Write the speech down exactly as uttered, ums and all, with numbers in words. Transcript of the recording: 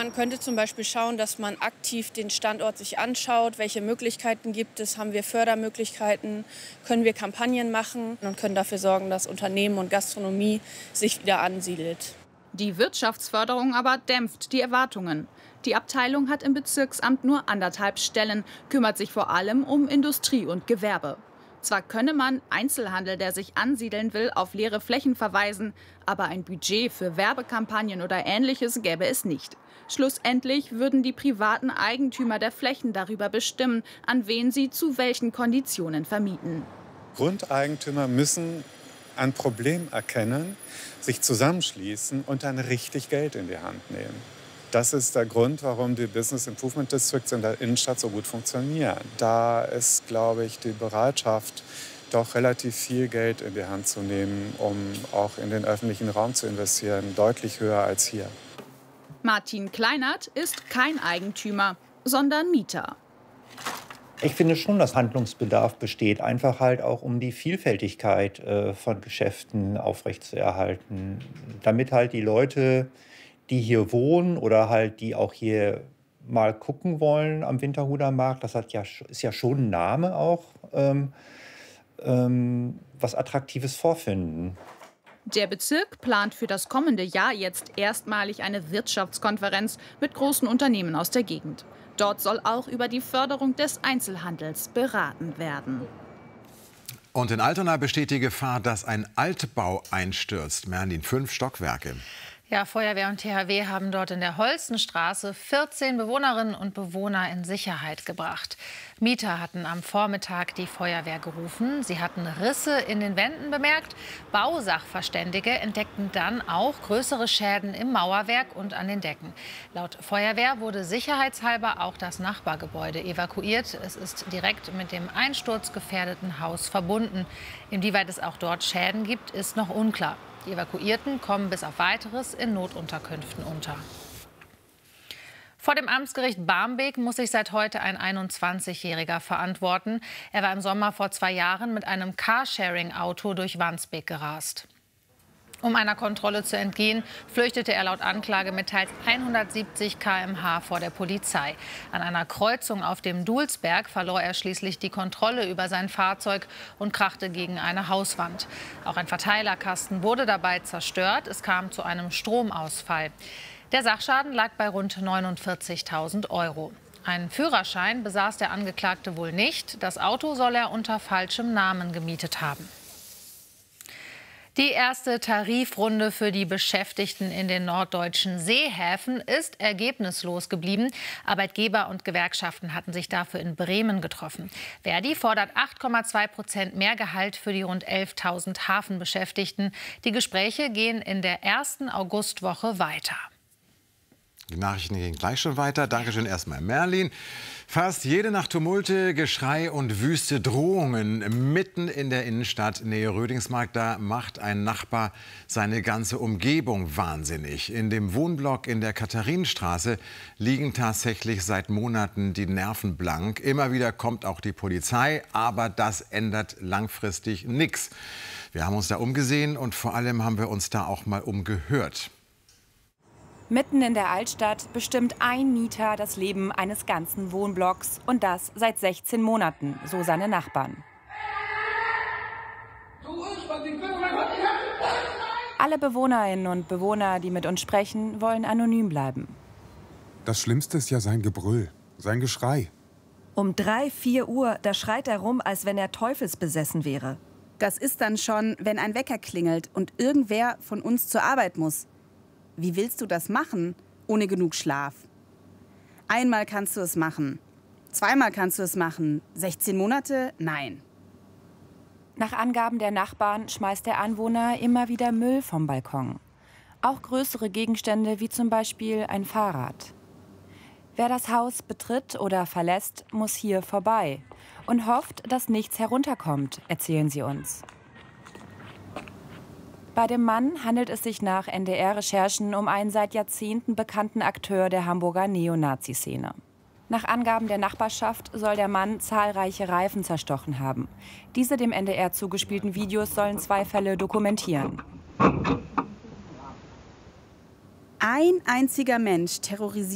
Man könnte zum Beispiel schauen, dass man aktiv den Standort sich anschaut, welche Möglichkeiten gibt es, haben wir Fördermöglichkeiten, können wir Kampagnen machen und können dafür sorgen, dass Unternehmen und Gastronomie sich wieder ansiedelt. Die Wirtschaftsförderung aber dämpft die Erwartungen. Die Abteilung hat im Bezirksamt nur anderthalb Stellen, kümmert sich vor allem um Industrie und Gewerbe. Zwar könne man Einzelhandel, der sich ansiedeln will, auf leere Flächen verweisen, aber ein Budget für Werbekampagnen oder Ähnliches gäbe es nicht. Schlussendlich würden die privaten Eigentümer der Flächen darüber bestimmen, an wen sie zu welchen Konditionen vermieten. Grundeigentümer müssen ein Problem erkennen, sich zusammenschließen und dann richtig Geld in die Hand nehmen. Das ist der Grund, warum die Business Improvement Districts in der Innenstadt so gut funktionieren. Da ist, glaube ich, die Bereitschaft, doch relativ viel Geld in die Hand zu nehmen, um auch in den öffentlichen Raum zu investieren, deutlich höher als hier. Martin Kleinert ist kein Eigentümer, sondern Mieter. Ich finde schon, dass Handlungsbedarf besteht, einfach halt auch um die Vielfältigkeit äh, von Geschäften aufrechtzuerhalten, damit halt die Leute, die hier wohnen oder halt die auch hier mal gucken wollen am Winterhuder Markt, das hat ja, ist ja schon ein Name auch, ähm, ähm, was Attraktives vorfinden. Der Bezirk plant für das kommende Jahr jetzt erstmalig eine Wirtschaftskonferenz mit großen Unternehmen aus der Gegend. Dort soll auch über die Förderung des Einzelhandels beraten werden. Und in Altona besteht die Gefahr, dass ein Altbau einstürzt. Merlin, fünf Stockwerke. Ja, Feuerwehr und T H W haben dort in der Holstenstraße vierzehn Bewohnerinnen und Bewohner in Sicherheit gebracht. Mieter hatten am Vormittag die Feuerwehr gerufen. Sie hatten Risse in den Wänden bemerkt. Bausachverständige entdeckten dann auch größere Schäden im Mauerwerk und an den Decken. Laut Feuerwehr wurde sicherheitshalber auch das Nachbargebäude evakuiert. Es ist direkt mit dem einsturzgefährdeten Haus verbunden. Inwieweit es auch dort Schäden gibt, ist noch unklar. Die Evakuierten kommen bis auf Weiteres in Notunterkünften unter. Vor dem Amtsgericht Barmbek muss sich seit heute ein einundzwanzigjähriger verantworten. Er war im Sommer vor zwei Jahren mit einem Carsharing-Auto durch Wandsbek gerast. Um einer Kontrolle zu entgehen, flüchtete er laut Anklage mit teils hundertsiebzig Kilometer pro Stunde vor der Polizei. An einer Kreuzung auf dem Dulsberg verlor er schließlich die Kontrolle über sein Fahrzeug und krachte gegen eine Hauswand. Auch ein Verteilerkasten wurde dabei zerstört. Es kam zu einem Stromausfall. Der Sachschaden lag bei rund neunundvierzigtausend Euro. Einen Führerschein besaß der Angeklagte wohl nicht. Das Auto soll er unter falschem Namen gemietet haben. Die erste Tarifrunde für die Beschäftigten in den norddeutschen Seehäfen ist ergebnislos geblieben. Arbeitgeber und Gewerkschaften hatten sich dafür in Bremen getroffen. Verdi fordert acht Komma zwei Prozent mehr Gehalt für die rund elftausend Hafenbeschäftigten. Die Gespräche gehen in der ersten Augustwoche weiter. Die Nachrichten gehen gleich schon weiter. Dankeschön erstmal, Merlin. Fast jede Nacht Tumulte, Geschrei und wüste Drohungen mitten in der Innenstadt Nähe Rödingsmarkt. Da macht ein Nachbar seine ganze Umgebung wahnsinnig. In dem Wohnblock in der Katharinenstraße liegen tatsächlich seit Monaten die Nerven blank. Immer wieder kommt auch die Polizei, aber das ändert langfristig nichts. Wir haben uns da umgesehen und vor allem haben wir uns da auch mal umgehört. Mitten in der Altstadt bestimmt ein Mieter das Leben eines ganzen Wohnblocks. Und das seit sechzehn Monaten, so seine Nachbarn. Alle Bewohnerinnen und Bewohner, die mit uns sprechen, wollen anonym bleiben. Das Schlimmste ist ja sein Gebrüll, sein Geschrei. Um drei, vier Uhr, da schreit er rum, als wenn er teufelsbesessen wäre. Das ist dann schon, wenn ein Wecker klingelt und irgendwer von uns zur Arbeit muss. Wie willst du das machen, ohne genug Schlaf? Einmal kannst du es machen, zweimal kannst du es machen, sechzehn Monate? Nein. Nach Angaben der Nachbarn schmeißt der Anwohner immer wieder Müll vom Balkon. Auch größere Gegenstände wie zum Beispiel ein Fahrrad. Wer das Haus betritt oder verlässt, muss hier vorbei und hofft, dass nichts herunterkommt, erzählen sie uns. Bei dem Mann handelt es sich nach N D R-Recherchen um einen seit Jahrzehnten bekannten Akteur der Hamburger Neonazi-Szene. Nach Angaben der Nachbarschaft soll der Mann zahlreiche Reifen zerstochen haben. Diese dem N D R zugespielten Videos sollen zwei Fälle dokumentieren. Ein einziger Mensch terrorisiert